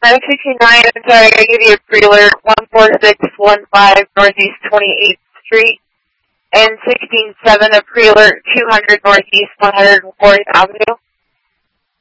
969, I'm sorry, I give you a pre-alert, 14615 Northeast 28th Street, and 167, a pre-alert, 200 Northeast 104th Avenue.